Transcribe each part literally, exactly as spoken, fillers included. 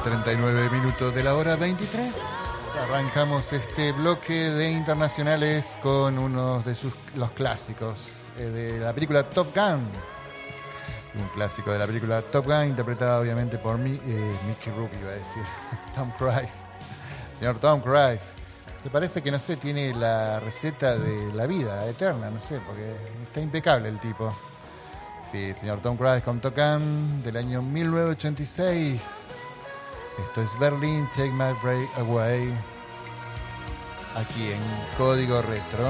treinta y nueve minutos de la hora veintitrés. Arrancamos este bloque de internacionales con uno de sus, los clásicos eh, de la película Top Gun. Un clásico de la película Top Gun, interpretada obviamente por mi, eh, Mickey Rourke, iba a decir, Tom Cruise. Señor Tom Cruise, que parece que, no sé, tiene la receta de la vida eterna, no sé, porque está impecable el tipo. Sí, señor Tom Cruise con Top Gun del año mil novecientos ochenta y seis. Esto es Berlin, Take My Breath Away, aquí en Código Retro.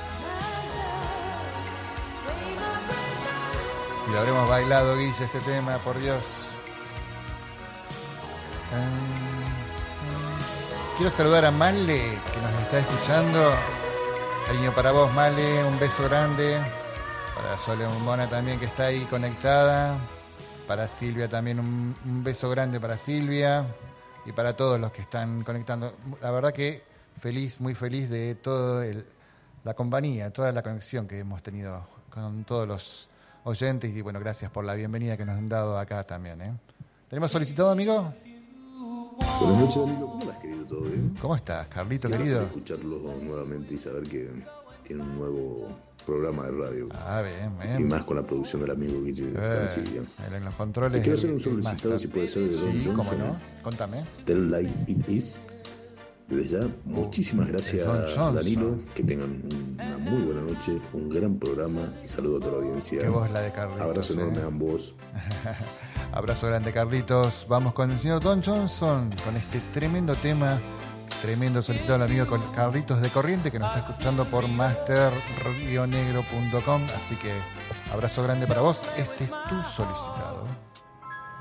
Si lo habremos bailado, Guille, este tema, por Dios. Um, quiero saludar a Male, que nos está escuchando. Cariño para vos, Male, un beso grande. Para Sole Mona también, que está ahí conectada. Para Silvia también un, un beso grande para Silvia. Y para todos los que están conectando. La verdad que feliz, muy feliz de toda la compañía, toda la conexión que hemos tenido con todos los oyentes. Y bueno, gracias por la bienvenida que nos han dado acá también, ¿eh? ¿Tenemos solicitado, amigo? Buenas noches, amigo. ¿Cómo estás, querido? ¿Todo bien? ¿Cómo estás, Carlito, sí, querido? Escucharlo nuevamente y saber que tiene un nuevo programa de radio. Ah, bien, bien. Y más con la producción del amigo Guille eh, en los controles. Te quiero hacer un solicitado, si puede ser, de Don sí, Johnson. ¿cómo no? Contame. Tell Like It Is. Desde ya, muchísimas gracias, Danilo. Que tengan una muy buena noche, un gran programa y saludo a toda la audiencia. Qué voz la de Carlitos. Abrazo eh. enorme a ambos. Abrazo grande, Carlitos. Vamos con el señor Don Johnson, con este tremendo tema, tremendo solicitado al amigo Carlitos de Corriente, que nos está escuchando por master rio negro punto com. Así que abrazo grande para vos. Este es tu solicitado.